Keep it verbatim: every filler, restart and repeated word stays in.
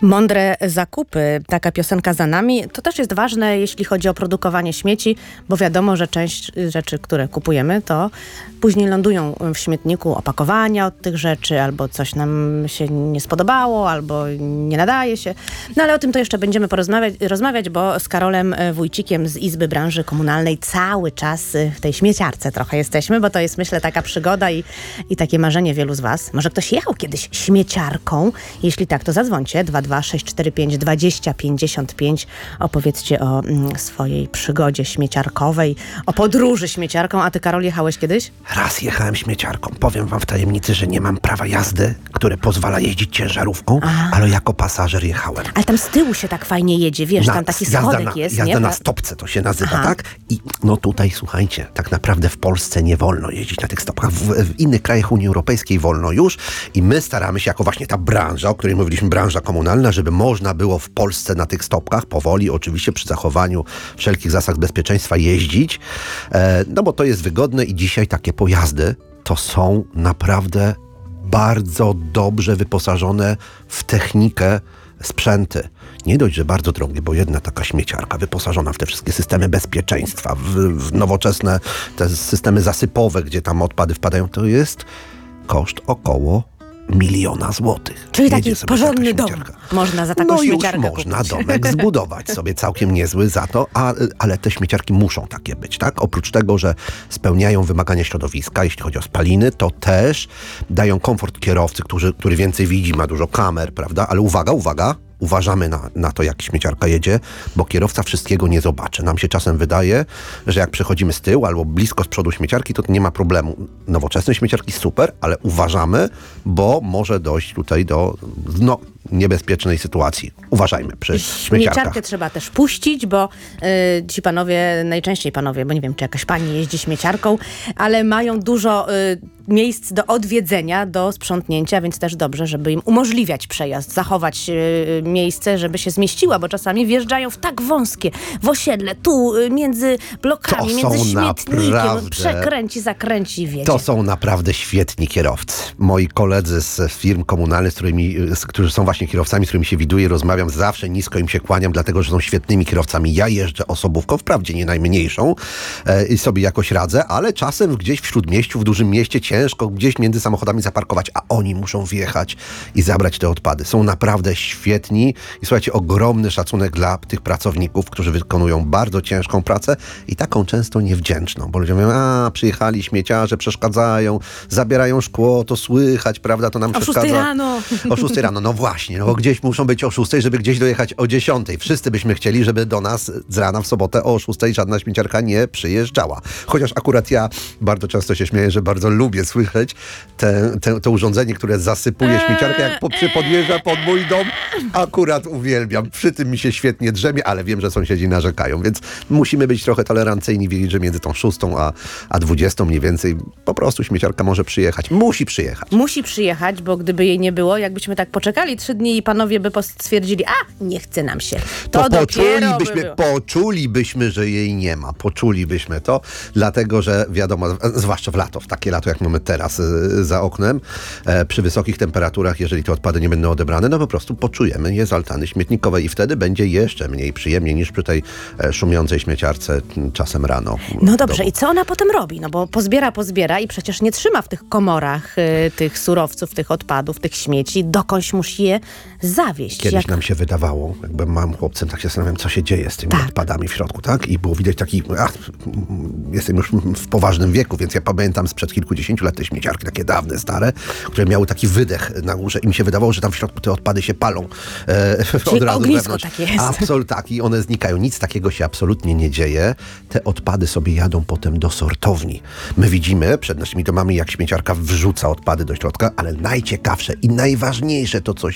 Mądre zakupy, taka piosenka za nami. To też jest ważne, jeśli chodzi o produkowanie śmieci, bo wiadomo, że część rzeczy, które kupujemy, to później lądują w śmietniku, opakowania od tych rzeczy, albo coś nam się nie spodobało, albo nie nadaje się. No ale o tym to jeszcze będziemy porozmawiać, rozmawiać, bo z Karolem Wójcikiem z Izby Branży Komunalnej cały czas w tej śmieciarce trochę jesteśmy, bo to jest, myślę, taka przygoda i, i takie marzenie wielu z was. Może ktoś jechał kiedyś śmieciarką? Jeśli tak, to zadzwońcie dwa dwa sześć cztery pięć dwadzieścia pięćdziesiąt pięć. Opowiedzcie o mm, swojej przygodzie śmieciarkowej, o podróży śmieciarką. A ty, Karol, jechałeś kiedyś? Raz jechałem śmieciarką. Powiem wam w tajemnicy, że nie mam prawa jazdy, które pozwala jeździć ciężarówką, Aha. ale jako pasażer jechałem. Ale tam z tyłu się tak fajnie jedzie, wiesz, na, tam taki jazda schodek na, jest, jazda nie? na stopce to się nazywa, Aha. tak? I no tutaj, słuchajcie, tak naprawdę w Polsce nie wolno jeździć na tych stopkach. W, w innych krajach Unii Europejskiej wolno już i my staramy się, jako właśnie ta branża, o której mówiliśmy, branża komunalna, żeby można było w Polsce na tych stopkach powoli, oczywiście przy zachowaniu wszelkich zasad bezpieczeństwa jeździć, e, no bo to jest wygodne i dzisiaj takie pojazdy to są naprawdę bardzo dobrze wyposażone w technikę sprzęty. Nie dość, że bardzo drogie, bo jedna taka śmieciarka wyposażona w te wszystkie systemy bezpieczeństwa, w, w nowoczesne te systemy zasypowe, gdzie tam odpady wpadają, to jest koszt około miliona złotych. Czyli taki porządny dom można za taką no śmieciarkę już kupić. można domek zbudować sobie całkiem niezły za to, a, ale te śmieciarki muszą takie być, tak? Oprócz tego, że spełniają wymagania środowiska, jeśli chodzi o spaliny, to też dają komfort kierowcy, który, który więcej widzi, ma dużo kamer, prawda? Ale uwaga, uwaga, uważamy na, na to, jak śmieciarka jedzie, bo kierowca wszystkiego nie zobaczy. Nam się czasem wydaje, że jak przechodzimy z tyłu albo blisko z przodu śmieciarki, to nie ma problemu. Nowoczesne śmieciarki super, ale uważamy, bo może dojść tutaj do no, niebezpiecznej sytuacji. Uważajmy przy śmieciarkach. Śmieciarkę trzeba też puścić, bo y, ci panowie, najczęściej panowie, bo nie wiem, czy jakaś pani jeździ śmieciarką, ale mają dużo y, miejsc do odwiedzenia, do sprzątnięcia, więc też dobrze, żeby im umożliwiać przejazd, zachować y, miejsce, żeby się zmieściła, bo czasami wjeżdżają w tak wąskie, w osiedle, tu y, między blokami, To między są śmietnikiem, naprawdę, przekręci, zakręci, wiecie. To są naprawdę świetni kierowcy. Moi koledzy z firm komunalnych, z którymi, z, którzy są właśnie kierowcami, z którymi się widuję, rozmawiam, zawsze nisko im się kłaniam, dlatego, że są świetnymi kierowcami. Ja jeżdżę osobówką, wprawdzie nie najmniejszą e, i sobie jakoś radzę, ale czasem gdzieś w śródmieściu, w dużym mieście ciężko gdzieś między samochodami zaparkować, a oni muszą wjechać i zabrać te odpady. Są naprawdę świetni i słuchajcie, ogromny szacunek dla tych pracowników, którzy wykonują bardzo ciężką pracę i taką często niewdzięczną, bo ludzie mówią, a przyjechali śmieciarze, przeszkadzają, zabierają szkło, to słychać, prawda, to nam o przeszkadza. szóstej rano. O szóstej rano, no właśnie, no bo gdzieś muszą być o szóstej, żeby gdzieś dojechać o dziesiątej. Wszyscy byśmy chcieli, żeby do nas z rana w sobotę o szóstej żadna śmieciarka nie przyjeżdżała. Chociaż akurat ja bardzo często się śmieję, że bardzo lubię słyszeć te, te, to urządzenie, które zasypuje śmieciarkę, jak po, przy podjeżdża pod mój dom. Akurat uwielbiam. Przy tym mi się świetnie drzemie, ale wiem, że sąsiedzi narzekają, więc musimy być trochę tolerancyjni, wiedzieć, że między tą szóstą a, a dwudziestą mniej więcej po prostu śmieciarka może przyjechać. Musi przyjechać. Musi przyjechać, bo gdyby jej nie było, jakbyśmy tak poczekali trzy dni i panowie by stwierdzili, a nie chce nam się. To, To poczulibyśmy, poczulibyśmy, poczulibyśmy, że jej nie ma. Poczulibyśmy to, dlatego, że wiadomo, zwłaszcza w lato, w takie lato, jak mamy teraz y, za oknem, e, przy wysokich temperaturach, jeżeli te odpady nie będą odebrane, no po prostu poczujemy je z altany śmietnikowej i wtedy będzie jeszcze mniej przyjemnie niż przy tej e, szumiącej śmieciarce m, czasem rano. No dobrze, i co ona potem robi? No bo pozbiera, pozbiera i przecież nie trzyma w tych komorach y, tych surowców, tych odpadów, tych śmieci. Dokądś musi je zawieźć. Kiedyś Jak... nam się wydawało, jakby małym chłopcem, tak się zastanawiam, co się dzieje z tymi tak. odpadami w środku, tak? I było widać taki, ach, jestem już w poważnym wieku, więc ja pamiętam sprzed kilkudziesięciu lat te śmieciarki, takie dawne, stare, które miały taki wydech na górze i mi się wydawało, że tam w środku te odpady się palą. E, Czyli od razu ognisko wewnątrz. takie jest. Absolutnie, tak, i one znikają. Nic takiego się absolutnie nie dzieje. Te odpady sobie jadą potem do sortowni. My widzimy przed naszymi domami, jak śmieciarka wrzuca odpady do środka, ale najciekawsze i najważniejsze to, co